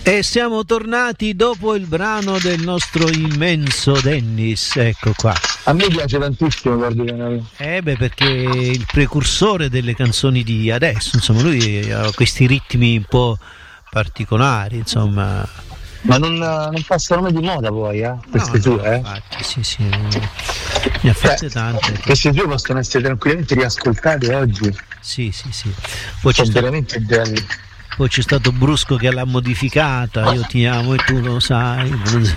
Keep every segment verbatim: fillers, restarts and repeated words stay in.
E siamo tornati dopo il brano del nostro immenso Dennis, ecco qua. A me piace tantissimo, guardi. Eh beh, perché è il precursore delle canzoni di adesso, insomma, lui ha questi ritmi un po' particolari, insomma. Ma non, non passano mai di moda poi, eh? Queste no, tue, no, eh? infatti, sì, sì, ne ha fatte eh, tante. Queste tue possono essere tranquillamente riascoltate oggi. Sì, sì, sì. Poi sono c'è veramente stato... belli. Poi c'è stato Brusco che l'ha modificata, io ti amo e tu lo sai.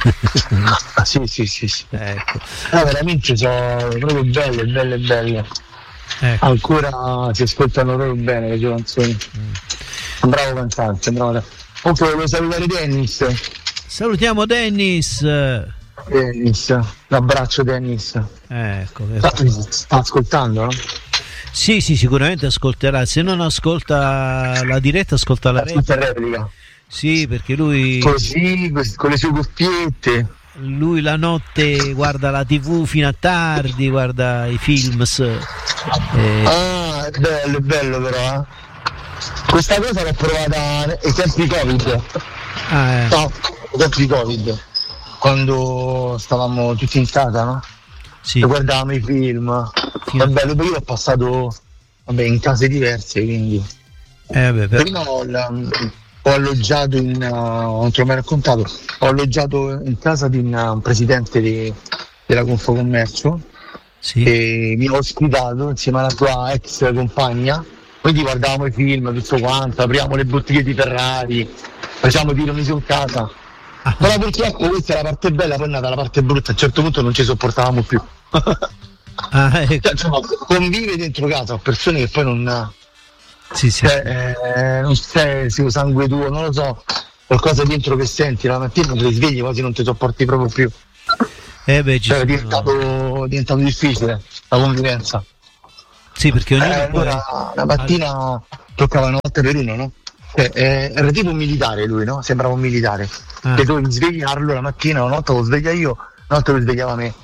sì, sì, sì, sì. Ecco. No, veramente sono proprio belle, belle, belle. Ecco. Ancora si ascoltano proprio bene le tue canzoni. Mm. Un bravo cantante, un bravo. Comunque volevo salutare Dennis. Salutiamo Dennis. Dennis, un abbraccio Dennis. Ecco. Sta, sta ascoltando, no? Sì, sì, sicuramente ascolterà. Se non ascolta la diretta, ascolta la replica. replica. Sì, perché lui. Così, con le sue cuffiette. Lui la notte guarda la tivù fino a tardi, guarda i films. Eh. Ah, è bello, è bello però. Eh. Questa cosa l'ho provata ai tempi Covid. Ah, eh. No, ai tempi Covid. Quando stavamo tutti in casa, no? Sì. E guardavamo i film. Fino... È bello, poi io l'ho passato vabbè, in case diverse, quindi. Eh, beh, per... Prima ho, ho alloggiato in. Uh, non te l'ho mai raccontato. Ho alloggiato in casa di un, un presidente di, della Confcommercio. Sì. E mi ha ospitato insieme alla sua ex compagna. Quindi guardavamo i film, tutto quanto, apriamo le bottiglie di Ferrari, facciamo tirami su casa. Ah. Però purtroppo questa è la parte bella, poi è nata la parte brutta, a un certo punto non ci sopportavamo più. Ah, ecco. Cioè, convive dentro casa, persone che poi non. Sì, sì. Cioè, eh, non sei sangue tuo, non lo so, qualcosa dentro che senti la mattina ti svegli quasi non ti sopporti proprio più. Eh beh, ci cioè, sono... è diventato, è diventato difficile la convivenza. Sì, perché ognuno eh, poi... allora, la mattina toccava una volta per uno, no? Eh, eh, era tipo un militare lui, no? Sembrava un militare. Ah. Che dovevi svegliarlo la mattina, una volta lo sveglia io, una volta lo svegliava me.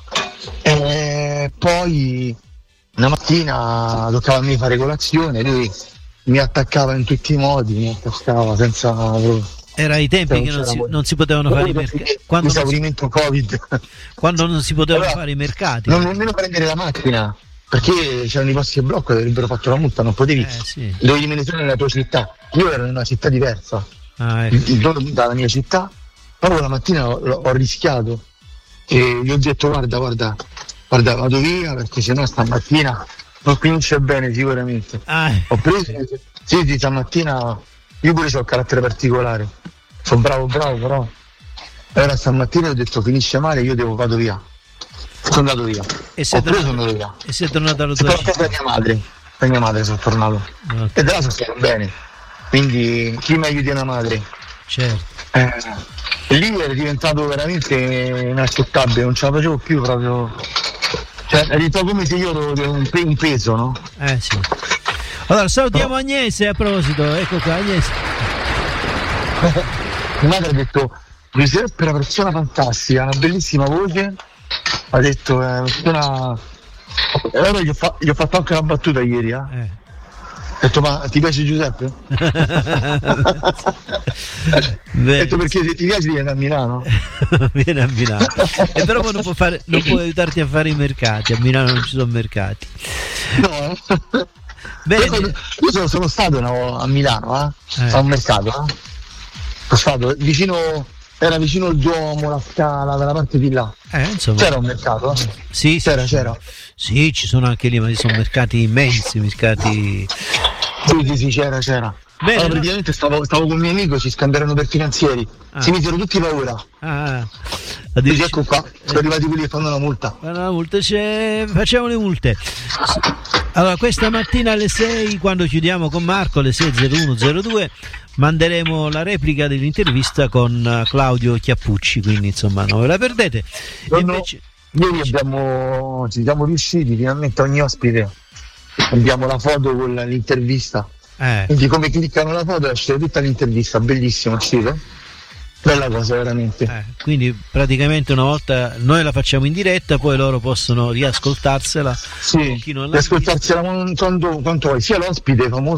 E poi una mattina toccava a me fare colazione, lui mi attaccava in tutti i modi, mi attaccava senza. Era ai tempi che non si, non si potevano fare i mercati. Quando esaurimento si... Covid. Quando non si potevano allora, fare i mercati. Non nemmeno prendere la macchina. Perché c'erano i posti di blocco, avrebbero fatto la multa, non potevi, eh, sì. dovevi rimanere nella tua città. Io ero in una città diversa, ah, ecco. dalla mia città, proprio la mattina ho, ho rischiato e gli ho detto guarda, guarda, guarda, vado via perché sennò stamattina non finisce bene sicuramente. Ah, ho preso, sì, di stamattina io pure ho un carattere particolare, sono bravo, bravo, però allora stamattina ho detto finisce male, io devo vado via. Sono andato via. E sei tornato, andato via. E sei tornato alla tua città? Per mia madre. Per mia madre sono tornato. Okay. E da là sono stato bene. Quindi chi meglio di una madre? Certo. Eh, lì è diventato veramente inaccettabile, non ce la facevo più proprio. Cioè è diventato come se io ero un, un peso, no? Eh sì. Allora salutiamo oh. Agnese a proposito, ecco qua Agnese. Mia madre ha detto Giuseppe è una persona fantastica, una bellissima voce. Ha detto eh, una... e allora gli ho, fa... gli ho fatto anche una battuta ieri, eh? Eh. Ho detto ma ti piace Giuseppe? Ho detto perché se ti piace vieni a Milano. Vieni a Milano. E però non può, fare, non può aiutarti a fare i mercati, a Milano non ci sono mercati. No. Bene. Io, io sono, sono stato no, a Milano, eh? Eh. A un mercato, eh? Sono stato vicino... Era vicino il Duomo, la Scala, dalla parte di là. Eh, insomma. C'era un mercato? Eh? Sì, c'era, sì, c'era. Sì, ci sono anche lì, ma ci sono mercati immensi, mercati. Sì, sì, sì, c'era, c'era. Bene, allora, no? praticamente stavo, stavo con un mio amico, ci scambiarono per finanzieri. Ah. Si misero tutti paura. Ah, dici, ecco qua, sono arrivati quelli che fanno la multa. Fanno la multa, c'è... facciamo le multe. Allora, questa mattina alle sei, quando chiudiamo con Marco, alle sei e zero uno zero due, manderemo la replica dell'intervista con Claudio Chiappucci, quindi insomma non ve la perdete. No, invece, no, ieri abbiamo, ci siamo riusciti, finalmente ogni ospite abbiamo la foto con l'intervista. Eh. Quindi come cliccano la foto esce tutta l'intervista, bellissimo, uscito. Bella cosa veramente. Eh, quindi praticamente una volta noi la facciamo in diretta, poi loro possono riascoltarsela. Sì, riascoltarsela quanto, quanto vuoi, sia l'ospite famoso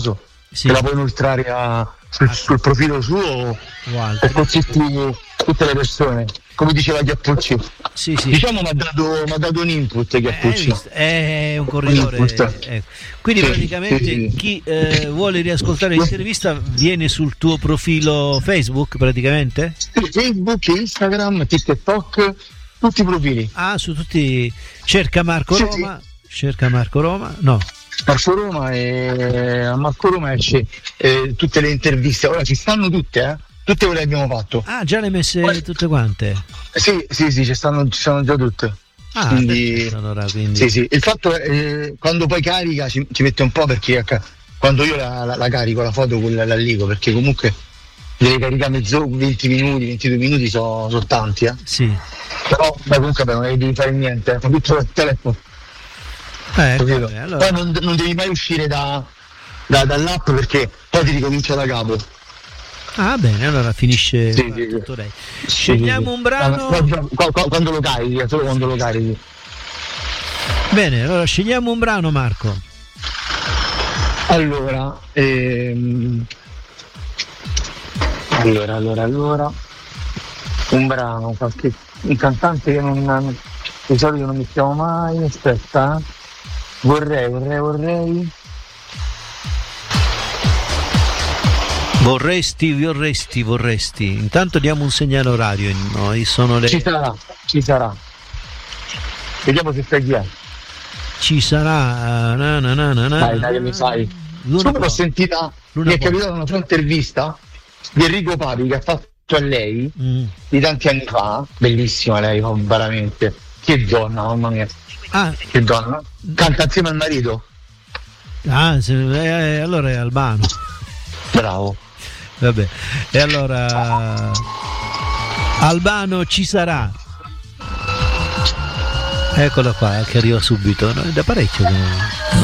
sì. Te la puoi inoltrare a, sul, ah, sul profilo suo o con tutti, tutte le persone, come diceva Chiappucci. Sì, sì. Diciamo mi ha dato, dato un input Chiappucci. È un corridore. Un eh. Quindi sì, praticamente sì, sì. chi eh, vuole riascoltare l'intervista viene sul tuo profilo Facebook praticamente? Sì, Facebook, Instagram, TikTok, tutti i profili. Ah, su tutti. Cerca Marco sì, Roma. Sì. Cerca Marco Roma. No. Marco Roma e a Marco Roma esce eh, tutte le interviste. Ora ci stanno tutte, eh? Tutte quelle che abbiamo fatto. Ah, già le hai messe Poi, tutte quante? Sì, sì, sì, ci stanno, ci stanno già tutte. Ah, quindi, allora, quindi... Sì, sì. Il fatto è eh, quando poi carica ci, ci mette un po' perché quando io la, la, la carico la foto con la, la ligo, perché comunque deve caricare mezzo venti minuti, ventidue minuti sono so tanti, eh. Sì. Però beh, comunque beh, non devi fare niente, con tutto il telefono. Eh, vabbè, allora... Poi non, non devi mai uscire da, da, dall'app perché poi ti ricomincia da capo. Ah, bene, allora finisce sì, sì, tutto lei. Scegliamo sì, sì. un brano. Quando, quando, quando lo carichi, solo quando lo carichi. Bene, allora scegliamo un brano, Marco. Allora, ehm... allora, allora, allora, un brano, qualche un cantante che non di solito non mettiamo mai. Aspetta, vorrei, vorrei, vorrei. Vorresti, vorresti, vorresti. Intanto diamo un segnale orario. Noi sono le... Ci sarà, ci sarà. Vediamo se sai chi è. Ci sarà. Na, na, na, na, dai, dai, che mi sai. Subito l'ho sentita. Luna mi è capitata una sua intervista di Enrico Papi che ha fatto a lei mm. di tanti anni fa. Bellissima lei, veramente. Che donna, mamma mia. Ah. Che donna. Canta insieme al marito. Ah, se, eh, allora è Albano. Bravo. Vabbè, e allora Albano ci sarà. Eccola qua che arriva subito, no? È da parecchio che...